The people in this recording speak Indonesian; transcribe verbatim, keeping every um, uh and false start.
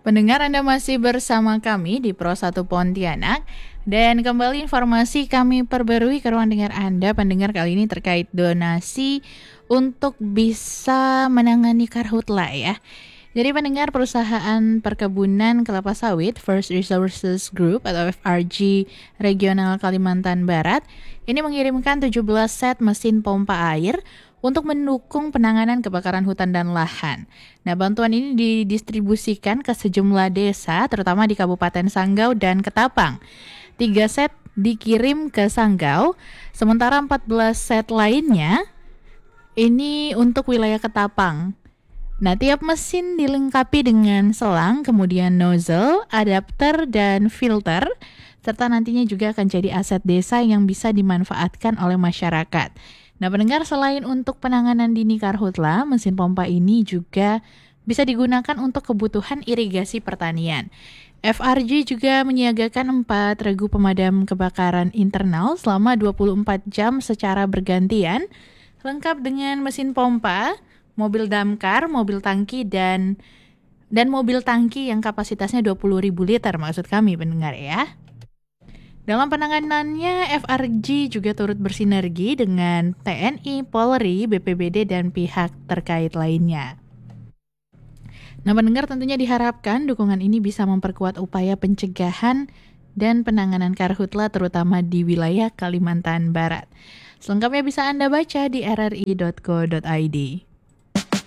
Pendengar, Anda masih bersama kami di Pro satu Pontianak. Dan kembali informasi kami perbarui ke ruang dengar Anda, pendengar, kali ini terkait donasi untuk bisa menangani karhutla ya. Jadi pendengar, perusahaan perkebunan kelapa sawit First Resources Group atau F R G Regional Kalimantan Barat ini mengirimkan tujuh belas set mesin pompa air untuk mendukung penanganan kebakaran hutan dan lahan. Nah, bantuan ini didistribusikan ke sejumlah desa, terutama di Kabupaten Sanggau dan Ketapang. Tiga set dikirim ke Sanggau, sementara empat belas set lainnya ini untuk wilayah Ketapang. Nah, tiap mesin dilengkapi dengan selang, kemudian nozzle, adapter, dan filter, serta nantinya juga akan jadi aset desa yang bisa dimanfaatkan oleh masyarakat. Nah, pendengar, selain untuk penanganan dini karhutla, mesin pompa ini juga bisa digunakan untuk kebutuhan irigasi pertanian. F R G juga menyiagakan empat regu pemadam kebakaran internal selama dua puluh empat jam secara bergantian, lengkap dengan mesin pompa, mobil damkar, mobil tangki, dan dan mobil tangki yang kapasitasnya dua puluh ribu liter, maksud kami pendengar ya. Dalam penanganannya, F R G juga turut bersinergi dengan T N I, Polri, B P B D, dan pihak terkait lainnya. Nah, pendengar, tentunya diharapkan dukungan ini bisa memperkuat upaya pencegahan dan penanganan karhutla terutama di wilayah Kalimantan Barat. Selengkapnya bisa Anda baca di r r i dot co dot i d.